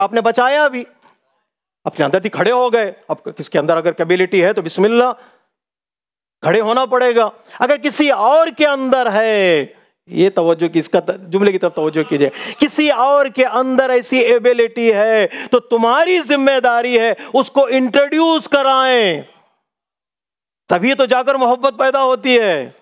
आपने बचाया भी, अपने अंदर ही खड़े हो गए। अब किसके अंदर अगर कैपेबिलिटी है तो बिस्मिल्लाह, खड़े होना पड़ेगा। अगर किसी और के अंदर है, ये तवज्जो की, इसका जुमले की तरफ तवज्जो कीजिए, किसी और के अंदर ऐसी एबिलिटी है तो तुम्हारी जिम्मेदारी है उसको इंट्रोड्यूस कराएं, तभी तो जाकर मोहब्बत पैदा होती है।